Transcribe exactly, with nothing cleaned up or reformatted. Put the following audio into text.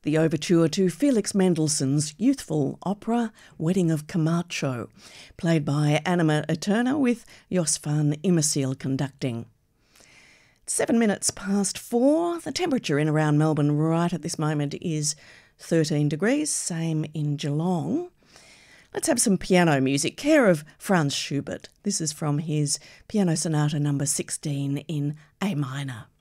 the overture to Felix Mendelssohn's youthful opera Wedding of Camacho, played by Anima Eterna with Jos van Immersiel conducting. Seven minutes past four. The temperature in around Melbourne right at this moment is thirteen degrees, same in Geelong. Let's have some piano music, care of Franz Schubert. This is from his Piano Sonata number sixteen in A minor.